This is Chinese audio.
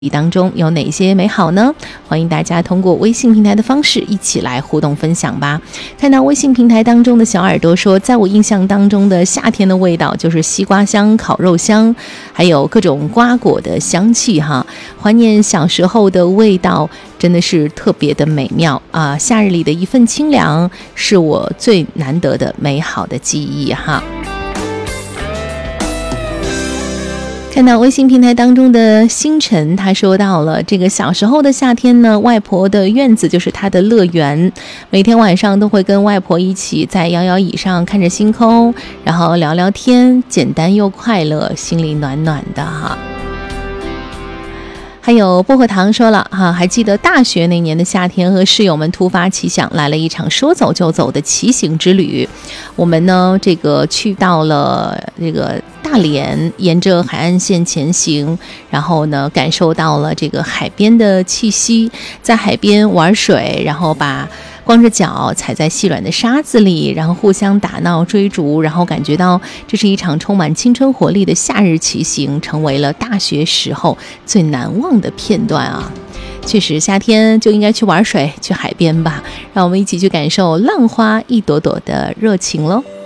当中有哪些美好呢？欢迎大家通过微信平台的方式一起来互动分享吧。看到微信平台当中的小耳朵说，在我印象当中的夏天的味道就是西瓜香、烤肉香，还有各种瓜果的香气哈。怀念小时候的味道，真的是特别的美妙啊！夏日里的一份清凉，是我最难得的美好的记忆哈。看到微信平台当中的星辰，他说到了这个小时候的夏天呢，外婆的院子就是他的乐园，每天晚上都会跟外婆一起在摇摇椅上看着星空，然后聊聊天，简单又快乐，心里暖暖的哈。还有薄荷糖说了哈，还记得大学那年的夏天，和室友们突发奇想，来了一场说走就走的骑行之旅。我们呢，去到了这个大连，沿着海岸线前行，然后呢，感受到了这个海边的气息，在海边玩水，然后光着脚踩在细软的沙子里，然后互相打闹追逐，然后感觉到这是一场充满青春活力的夏日骑行，成为了大学时候最难忘的片段啊！确实，夏天就应该去玩水，去海边吧，让我们一起去感受浪花一朵朵的热情喽。